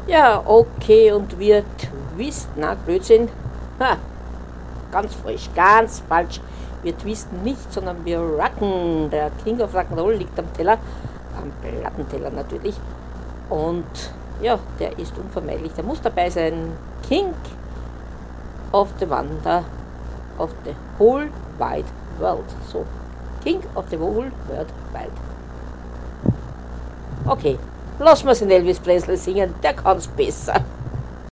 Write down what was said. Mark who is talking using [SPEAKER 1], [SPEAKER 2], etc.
[SPEAKER 1] Ja, okay, und wir twisten, na, Blödsinn. Ha, ganz frisch, ganz falsch. Wir twisten nicht, sondern wir rocken. Der King of Rock'n'Roll liegt am Teller, am Plattenteller natürlich. Und ja, der ist unvermeidlich, der muss dabei sein. King of the Wonder of the Whole Wide World. So, King of the Whole World Wide. Okay, lassen wir es in Elvis Presley singen, der kann's besser.